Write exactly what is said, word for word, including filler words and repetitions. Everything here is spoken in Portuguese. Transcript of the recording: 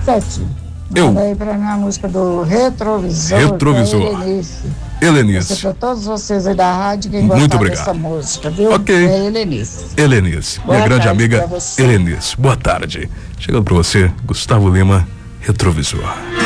Sete. Eu. Manda aí pra mim a música do Retrovisor. Retrovisor. Que é Helenice. Helenice. Para todos vocês aí da rádio, quem Muito gostar obrigado. dessa música, viu? Ok. É Helenice. Helenice, Boa minha grande tarde amiga pra você. Helenice. Boa tarde. Chegando pra você, Gustavo Lima, Retrovisor.